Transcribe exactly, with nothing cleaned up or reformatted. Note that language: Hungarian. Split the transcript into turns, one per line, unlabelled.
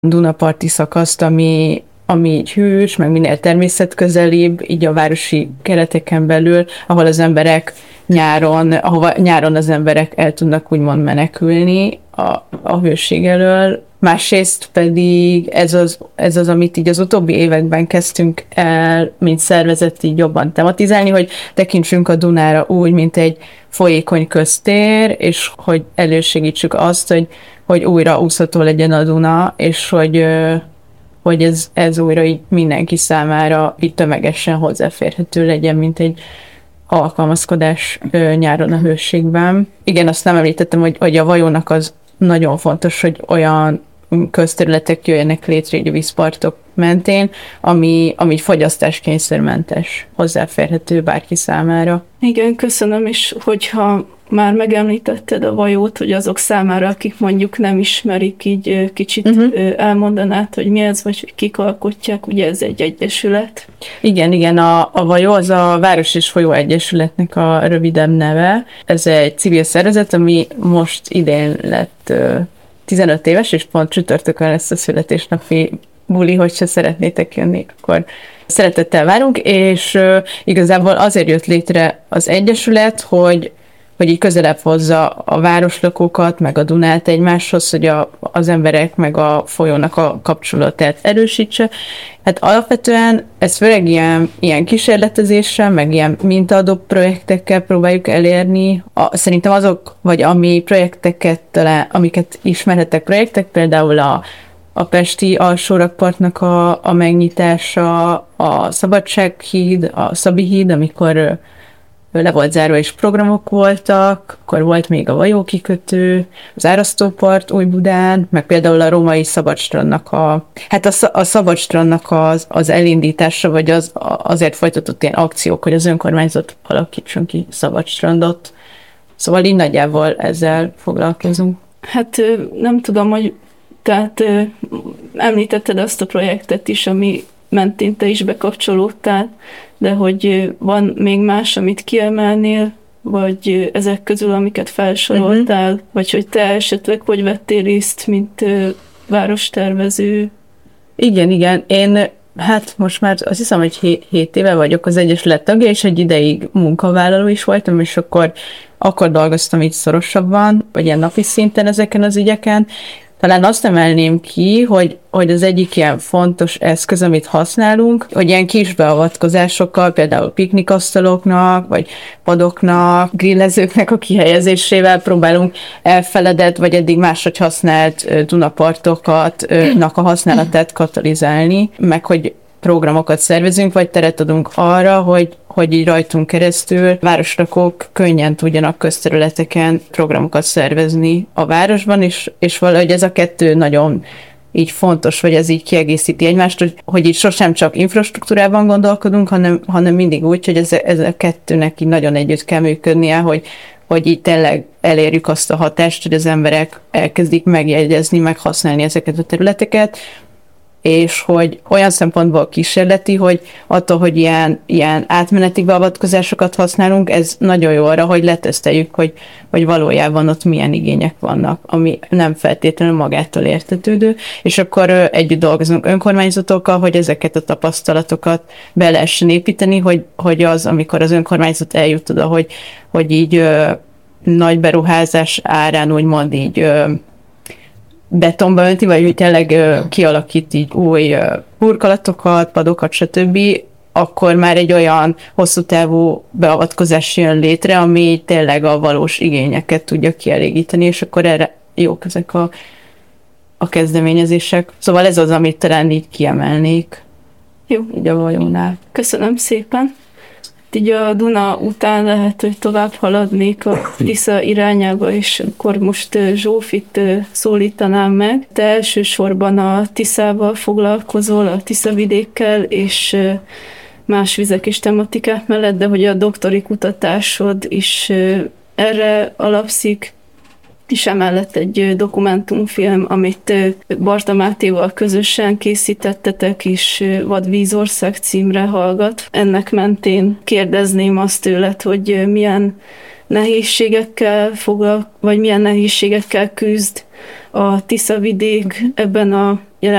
Dunaparti szakaszt, ami, ami így hűs, meg minél természetközelibb, így a városi kereteken belül, ahol az emberek nyáron, ahova nyáron az emberek el tudnak úgymond menekülni a, a hőség elől. Másrészt pedig ez az, ez az, amit így az utóbbi években kezdtünk el, mint szervezet így jobban tematizálni, hogy tekintsünk a Dunára úgy, mint egy folyékony köztér, és hogy elősegítsük azt, hogy, hogy újra úszható legyen a Duna, és hogy, hogy ez, ez újra így mindenki számára így tömegesen hozzáférhető legyen, mint egy alkalmazkodás nyáron a hőségben. Igen, azt nem említettem, hogy, hogy a Vajónak az nagyon fontos, hogy olyan közterületek jöjjenek létre így a vízpartok mentén, ami, ami fogyasztáskényszermentes, hozzáférhető bárki számára.
Igen, köszönöm, és hogyha már megemlítetted a Vajót, hogy azok számára, akik mondjuk nem ismerik, így kicsit uh-huh. elmondanád, hogy mi ez, vagy hogy kik alkotják, ugye ez egy egyesület.
Igen, igen, a, a Vajó az a Város és Folyó Egyesületnek a rövidebb neve. Ez egy civil szervezet, ami most idén lett tizenöt éves, és pont csütörtökön lesz a születésnapi buli, hogyha szeretnétek jönni, akkor szeretettel várunk, és uh, igazából azért jött létre az egyesület, hogy, hogy így közelebb hozza a városlakókat, meg a Dunát egymáshoz, hogy a, az emberek meg a folyónak a kapcsolatát erősítse. Hát alapvetően ezt főleg ilyen, ilyen kísérletezéssel, meg ilyen mintaadó projektekkel próbáljuk elérni. A, szerintem azok, vagy ami projekteket talán, amiket ismerhetek projektek, például a a pesti alsórakpartnak a, a megnyitása, a Szabadsághíd, a Szabi híd, amikor le volt zárva és programok voltak, akkor volt még a Vajó kikötő, az Árasztópart Újbudán, meg például a római Szabadstrandnak a, hát a, a Szabadstrandnak az, az elindítása, vagy az, azért folytatott ilyen akciók, hogy az önkormányzat alakítson ki Szabadstrandot. Szóval így nagyjából ezzel foglalkozunk.
Hát nem tudom, hogy tehát említetted azt a projektet is, ami mentén te is bekapcsolódtál, de hogy van még más, amit kiemelnél, vagy ezek közül, amiket felsoroltál, uh-huh. vagy hogy te esetleg hogy vettél részt, mint várostervező?
Igen, igen. Én hát most már azt hiszem, hogy hét éve vagyok az Egyesület tagja, és egy ideig munkavállaló is voltam, és akkor, akkor dolgoztam így szorosabban, vagy ilyen napi szinten ezeken az ügyeken. Talán azt emelném ki, hogy, hogy az egyik ilyen fontos eszköz, amit használunk, hogy ilyen kis beavatkozásokkal, például piknikasztaloknak, vagy padoknak, grillezőknek a kihelyezésével próbálunk elfeledett, vagy eddig máshogy használt Dunapartoknak a használatát katalizálni, meg hogy programokat szervezünk, vagy teret adunk arra, hogy, hogy így rajtunk keresztül városrakók könnyen tudjanak közterületeken programokat szervezni a városban, és, és valahogy ez a kettő nagyon így fontos, vagy ez így kiegészíti egymást, hogy, hogy így sosem csak infrastruktúrában gondolkodunk, hanem, hanem mindig úgy, hogy ez, ez a kettőnek így nagyon együtt kell működnie, hogy, hogy így tényleg elérjük azt a hatást, hogy az emberek elkezdik megjegyezni, meghasználni ezeket a területeket, és hogy olyan szempontból kísérleti, hogy attól, hogy ilyen, ilyen átmeneti beavatkozásokat használunk, ez nagyon jó arra, hogy leteszteljük, hogy, hogy valójában ott milyen igények vannak, ami nem feltétlenül magától értetődő, és akkor együtt dolgozunk önkormányzatokkal, hogy ezeket a tapasztalatokat be lehessen építeni, hogy, hogy az, amikor az önkormányzat eljut oda, hogy, hogy így ö, nagy beruházás árán úgymond így ö, betonba önti, vagy hogy tényleg ö, kialakít így új ö, burkolatokat, padokat, stb., akkor már egy olyan hosszú távú beavatkozás jön létre, ami tényleg a valós igényeket tudja kielégíteni, és akkor erre jók ezek a, a kezdeményezések. Szóval ez az, amit talán így kiemelnék.
Jó.
Így a Vajónál.
Köszönöm szépen. Így a Duna után lehet, hogy tovább haladnék a Tisza irányába, és akkor most Zsófit szólítanám meg. Te elsősorban a Tiszával foglalkozol, a Tiszavidékkel, és más vizek és tematikák mellett, de hogy a doktori kutatásod is erre alapszik, és emellett egy dokumentumfilm, amit Barta Mátéval közösen készítettetek, és Vadvízország címre hallgat. Ennek mentén kérdezném azt tőled, hogy milyen nehézségekkel foglal, vagy milyen nehézségekkel küzd a Tiszavidék ebben a